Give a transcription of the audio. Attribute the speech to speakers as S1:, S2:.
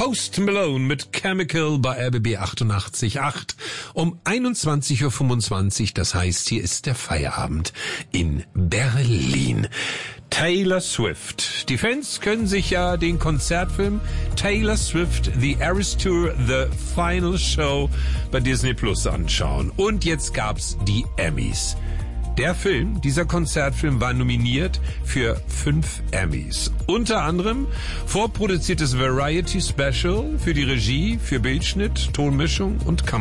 S1: Post Malone mit Chemical bei RBB 88.8 um 21.25 Uhr. Das heißt, hier ist der Feierabend in Berlin. Taylor Swift. Die Fans können sich ja den Konzertfilm Taylor Swift The Eras Tour The Final Show bei Disney Plus anschauen. Und jetzt gab's die Emmys. Der Film, dieser Konzertfilm, war nominiert für 5 Emmys. Unter anderem vorproduziertes Variety Special für die Regie, für Bildschnitt, Tonmischung und Kamera.